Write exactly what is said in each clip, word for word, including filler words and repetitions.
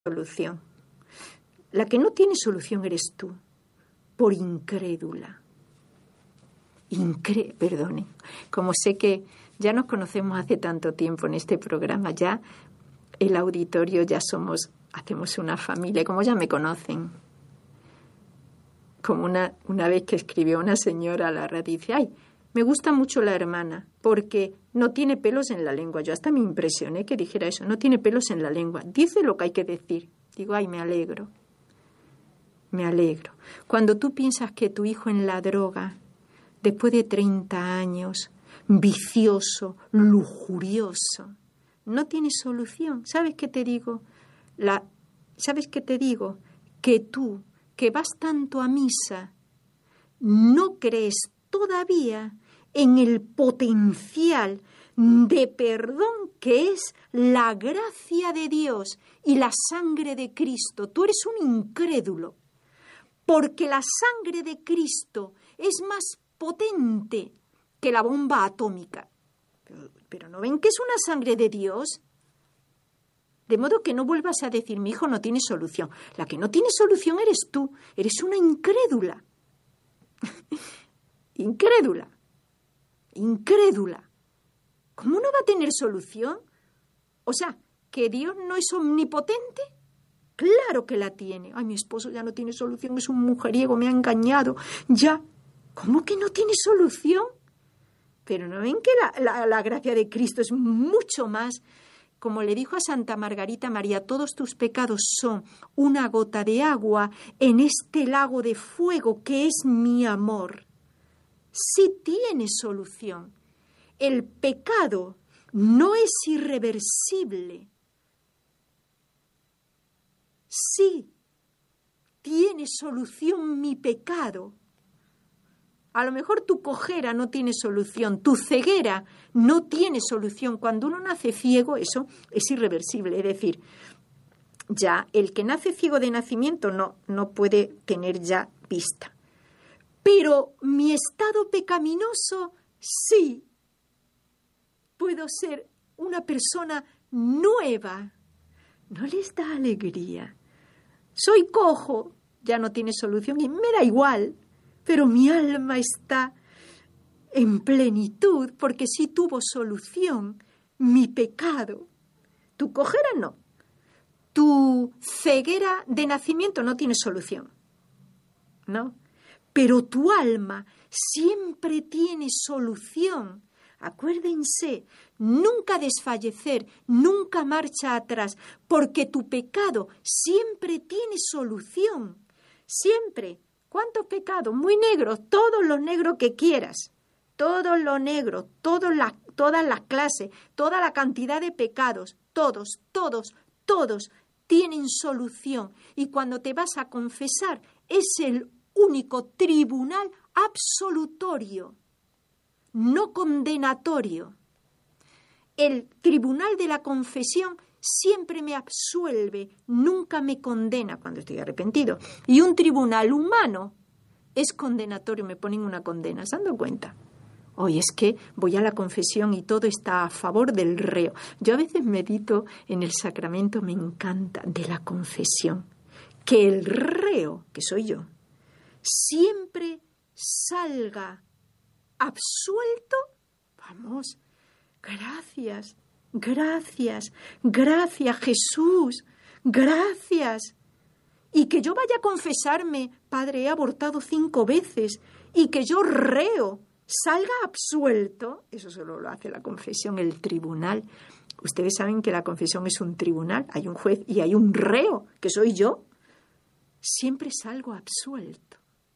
solución. La que no tiene solución eres tú, por incrédula. Incre- Perdone, como sé que ya nos conocemos hace tanto tiempo en este programa, ya el auditorio ya somos, hacemos una familia, como ya me conocen. Como una, una vez que escribió una señora a la radio, dice, ay, me gusta mucho la hermana porque no tiene pelos en la lengua. Yo hasta me impresioné que dijera eso, no tiene pelos en la lengua. Dice lo que hay que decir. Digo, ay, me alegro. Me alegro. Cuando tú piensas que tu hijo en la droga, después de treinta años, vicioso, lujurioso, no tiene solución. ¿Sabes qué te digo? La, ¿Sabes qué te digo? Que tú, que vas tanto a misa, no crees todavía en el potencial de perdón que es la gracia de Dios y la sangre de Cristo. Tú eres un incrédulo, porque la sangre de Cristo es más potente que la bomba atómica. Pero, pero ¿no ven que es una sangre de Dios? De modo que no vuelvas a decir, mi hijo no tiene solución. La que no tiene solución eres tú. Eres una incrédula. Incrédula. Incrédula. ¿Cómo no va a tener solución? O sea, ¿que Dios no es omnipotente? Claro que la tiene. Ay, mi esposo ya no tiene solución, es un mujeriego, me ha engañado. Ya. ¿Cómo que no tiene solución? Pero ¿no ven que la, la, la gracia de Cristo es mucho más? Como le dijo a Santa Margarita María, todos tus pecados son una gota de agua en este lago de fuego que es mi amor. Sí tiene solución. El pecado no es irreversible. Sí tiene solución mi pecado. A lo mejor tu cojera no tiene solución, tu ceguera no tiene solución. Cuando uno nace ciego, eso es irreversible. Es decir, ya el que nace ciego de nacimiento no, no puede tener ya vista. Pero mi estado pecaminoso, sí, puedo ser una persona nueva. ¿No les da alegría? Soy cojo, ya no tiene solución y me da igual. Pero mi alma está en plenitud porque sí tuvo solución mi pecado. Tu cojera no. Tu ceguera de nacimiento no tiene solución, ¿no? Pero tu alma siempre tiene solución. Acuérdense, nunca desfallecer, nunca marcha atrás, porque tu pecado siempre tiene solución. Siempre. ¿Cuántos pecados? Muy negros, todos los negros que quieras, todos los negros, todas las, todas las clases, toda la cantidad de pecados, todos, todos, todos tienen solución. Y cuando te vas a confesar, es el único tribunal absolutorio, no condenatorio. El tribunal de la confesión siempre me absuelve, nunca me condena cuando estoy arrepentido. Y un tribunal humano es condenatorio, me ponen una condena, ¿se han dado cuenta? Hoy es que voy a la confesión y todo está a favor del reo. Yo a veces medito en el sacramento, me encanta, de la confesión. Que el reo, que soy yo, siempre salga absuelto. Vamos, gracias. Gracias, gracias Jesús, gracias. Y que yo vaya a confesarme, Padre, he abortado cinco veces, y que yo reo, salga absuelto, eso solo lo hace la confesión, el tribunal. Ustedes saben que la confesión es un tribunal, hay un juez y hay un reo, que soy yo. Siempre salgo absuelto.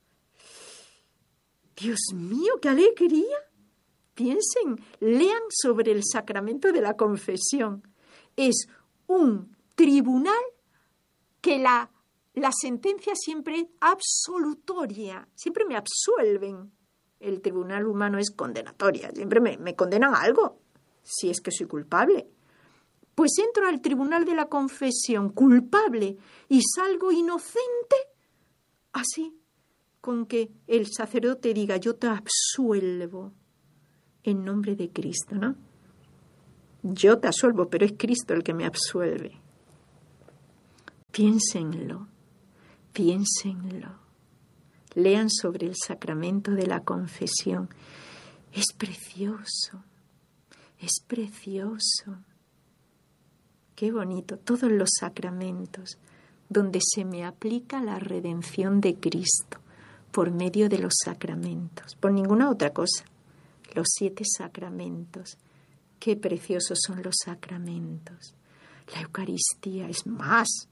Dios mío, qué alegría. Piensen, lean sobre el sacramento de la confesión. Es un tribunal que la, la sentencia siempre es absolutoria, siempre me absuelven. El tribunal humano es condenatoria, siempre me, me condenan a algo, si es que soy culpable. Pues entro al tribunal de la confesión culpable y salgo inocente, así, con que el sacerdote diga, yo te absuelvo. En nombre de Cristo, ¿no? Yo te absuelvo, pero es Cristo el que me absuelve. Piénsenlo, piénsenlo. Lean sobre el sacramento de la confesión. Es precioso, es precioso. Qué bonito, todos los sacramentos donde se me aplica la redención de Cristo por medio de los sacramentos, por ninguna otra cosa. Los siete sacramentos, qué preciosos son los sacramentos. La Eucaristía es más.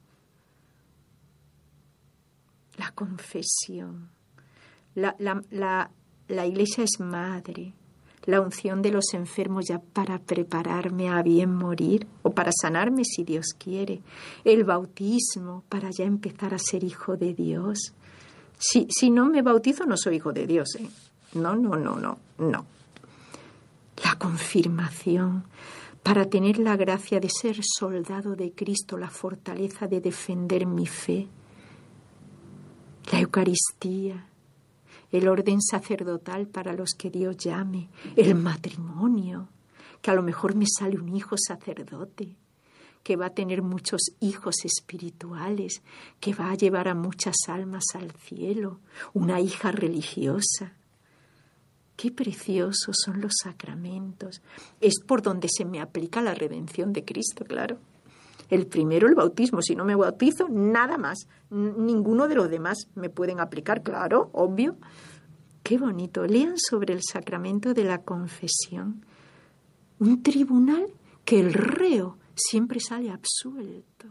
La confesión, la, la, la, la Iglesia es madre, la unción de los enfermos ya para prepararme a bien morir o para sanarme si Dios quiere, el bautismo para ya empezar a ser hijo de Dios. Si, si no me bautizo no soy hijo de Dios, ¿eh? No, no, no, no, no. La confirmación para tener la gracia de ser soldado de Cristo, la fortaleza de defender mi fe. La Eucaristía, el orden sacerdotal para los que Dios llame, el matrimonio, que a lo mejor me sale un hijo sacerdote, que va a tener muchos hijos espirituales, que va a llevar a muchas almas al cielo, una hija religiosa. Qué preciosos son los sacramentos. Es por donde se me aplica la redención de Cristo, claro. El primero, el bautismo. Si no me bautizo, nada más. Ninguno de los demás me pueden aplicar, claro, obvio. Qué bonito. Lean sobre el sacramento de la confesión. Un tribunal que el reo siempre sale absuelto.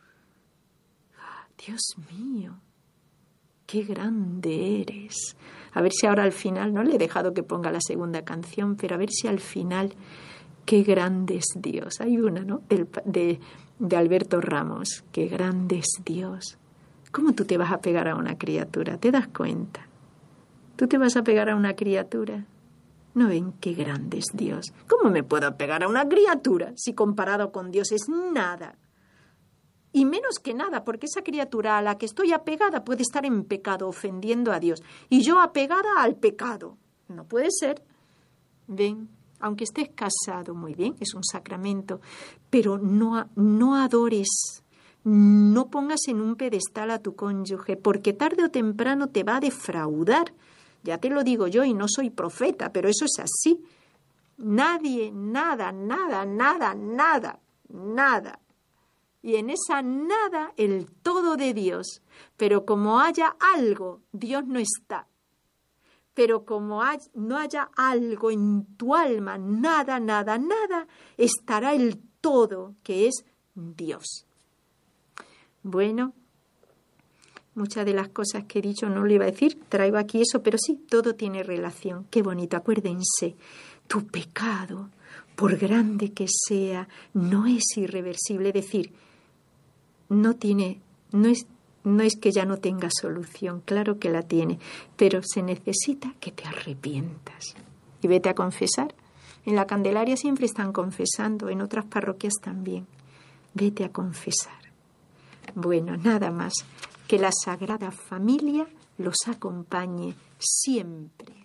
Dios mío, qué grande eres. A ver si ahora al final, no le he dejado que ponga la segunda canción, pero a ver si al final, qué grande es Dios. Hay una, ¿no? Del, de, de Alberto Ramos, qué grande es Dios. ¿Cómo tú te vas a pegar a una criatura? ¿Te das cuenta? ¿Tú te vas a pegar a una criatura? ¿No ven qué grande es Dios? ¿Cómo me puedo pegar a una criatura si comparado con Dios es nada? Y menos que nada, porque esa criatura a la que estoy apegada puede estar en pecado, ofendiendo a Dios. Y yo apegada al pecado. No puede ser. Ven, aunque estés casado, muy bien, es un sacramento, pero no, no adores, no pongas en un pedestal a tu cónyuge, porque tarde o temprano te va a defraudar. Ya te lo digo yo y no soy profeta, pero eso es así. Nadie, nada, nada, nada, nada, nada. Y en esa nada el todo de Dios. Pero como haya algo, Dios no está. Pero como hay, no haya algo en tu alma, nada, nada, nada, estará el todo, que es Dios. Bueno, muchas de las cosas que he dicho no lo iba a decir, traigo aquí eso, pero sí, todo tiene relación. Qué bonito, acuérdense, tu pecado, por grande que sea, no es irreversible. Es decir, no tiene, no es, no es que ya no tenga solución, claro que la tiene, pero se necesita que te arrepientas. Y vete a confesar. En la Candelaria siempre están confesando, en otras parroquias también. Vete a confesar. Bueno, nada más. Que la Sagrada Familia los acompañe siempre.